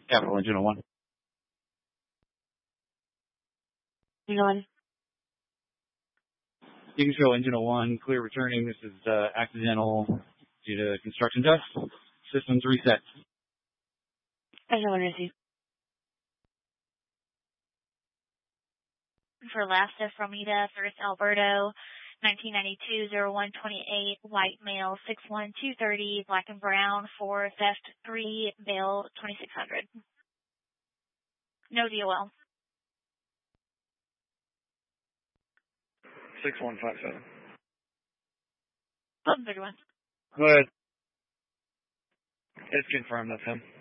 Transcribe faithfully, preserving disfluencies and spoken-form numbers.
Capital Engine oh one. Engine one. You can show Engine oh one, clear returning. This is uh, accidental due to construction dust. Systems reset. Engine one received. For Lasta Fromita, First Alberto, nineteen ninety-two, oh one twenty-eight, white male, six one two thirty, black and brown, for theft three, bail twenty-six hundred. No D O L. six one five seven. eleven thirty-one. Go ahead. It's confirmed, that's him.